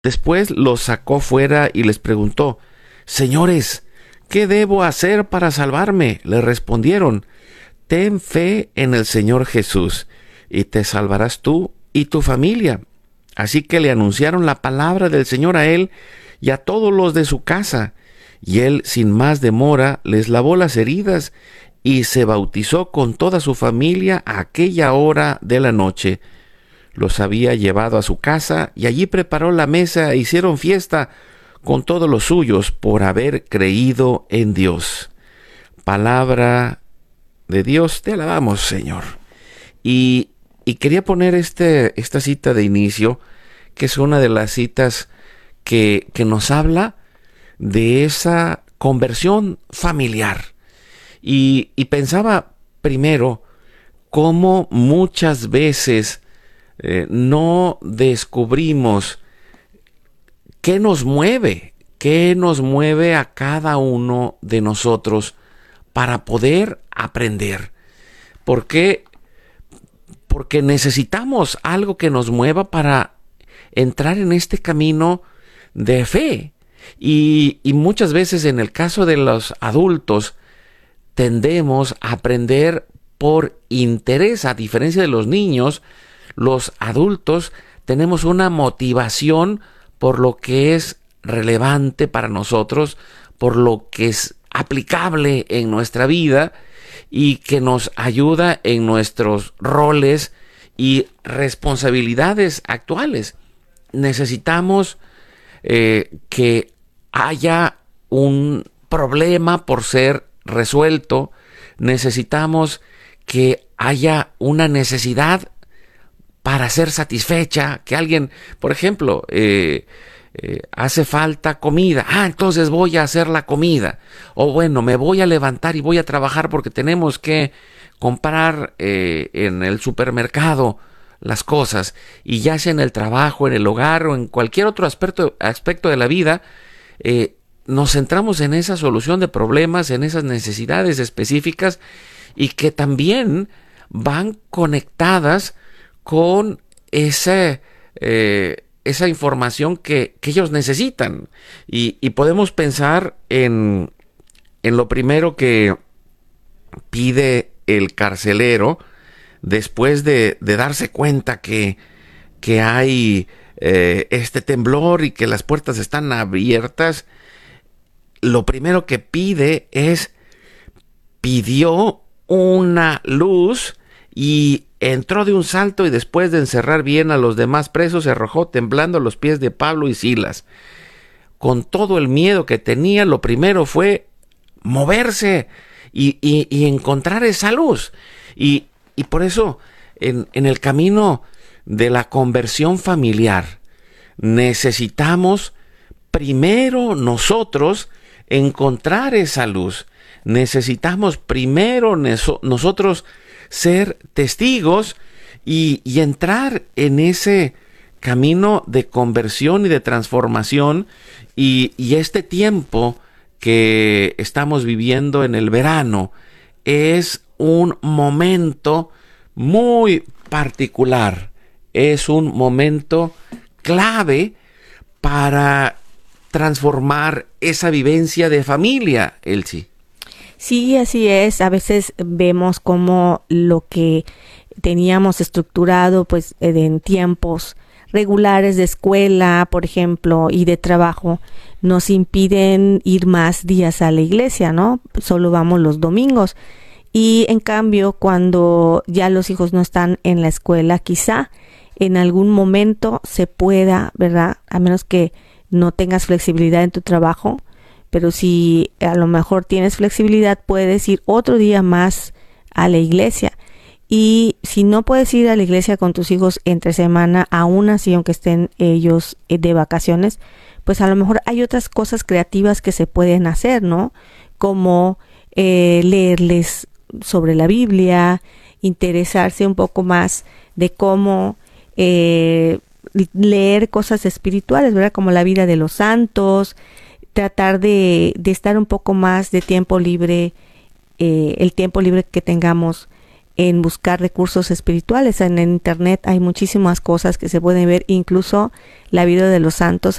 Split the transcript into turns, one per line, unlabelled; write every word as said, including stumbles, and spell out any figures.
Después los sacó fuera y les preguntó: «Señores, ¿qué debo hacer para salvarme?». Le respondieron: «Ten fe en el Señor Jesús, y te salvarás tú y tu familia». Así que le anunciaron la palabra del Señor a él y a todos los de su casa. Y él, sin más demora, les lavó las heridas y se bautizó con toda su familia a aquella hora de la noche. Los había llevado a su casa y allí preparó la mesa e hicieron fiesta con todos los suyos por haber creído en Dios. Palabra de Dios, te alabamos, Señor. Y, y quería poner este, esta cita de inicio, que es una de las citas que, que nos habla de esa conversión familiar. Y, y pensaba primero cómo muchas veces Eh, no descubrimos qué nos mueve, qué nos mueve a cada uno de nosotros para poder aprender. ¿Por qué? Porque necesitamos algo que nos mueva para entrar en este camino de fe. Y, y muchas veces, en el caso de los adultos, tendemos a aprender por interés. A diferencia de los niños, los adultos tenemos una motivación por lo que es relevante para nosotros, por lo que es aplicable en nuestra vida y que nos ayuda en nuestros roles y responsabilidades actuales. Necesitamos eh, que haya un problema por ser resuelto. Necesitamos que haya una necesidad para ser satisfecha, que alguien, por ejemplo, eh, eh, hace falta comida, ah, entonces voy a hacer la comida, o bueno, me voy a levantar y voy a trabajar porque tenemos que comprar eh, en el supermercado las cosas, y ya sea en el trabajo, en el hogar o en cualquier otro aspecto, aspecto de la vida, eh, nos centramos en esa solución de problemas, en esas necesidades específicas, y que también van conectadas con ese, eh, esa información que, que ellos necesitan. Y, y podemos pensar en, en lo primero que pide el carcelero después de, de darse cuenta que, que hay eh, este temblor y que las puertas están abiertas. Lo primero que pide es, pidió una luz y entró de un salto, y después de encerrar bien a los demás presos, se arrojó temblando a los pies de Pablo y Silas. Con todo el miedo que tenía, lo primero fue moverse y, y, y encontrar esa luz. Y, y por eso, en, en el camino de la conversión familiar, necesitamos primero nosotros encontrar esa luz. Necesitamos primero neso- nosotros ser testigos y, y entrar en ese camino de conversión y de transformación. Y, y este tiempo que estamos viviendo en el verano es un momento muy particular, es un momento clave para transformar esa vivencia de familia, Elsie.
Sí, así es. A veces vemos como lo que teníamos estructurado pues en tiempos regulares de escuela, por ejemplo, y de trabajo, nos impiden ir más días a la iglesia, ¿no? Solo vamos los domingos. Y en cambio, cuando ya los hijos no están en la escuela, quizá en algún momento se pueda, ¿verdad? A menos que no tengas flexibilidad en tu trabajo, pero si a lo mejor tienes flexibilidad, puedes ir otro día más a la iglesia. Y si no puedes ir a la iglesia con tus hijos entre semana, aún así, aunque estén ellos de vacaciones, pues a lo mejor hay otras cosas creativas que se pueden hacer, ¿no? Como eh, leerles sobre la Biblia, interesarse un poco más de cómo eh, leer cosas espirituales, ¿verdad? Como la vida de los santos, tratar de, de estar un poco más de tiempo libre, eh, el tiempo libre que tengamos en buscar recursos espirituales. En el internet hay muchísimas cosas que se pueden ver, incluso la vida de los santos.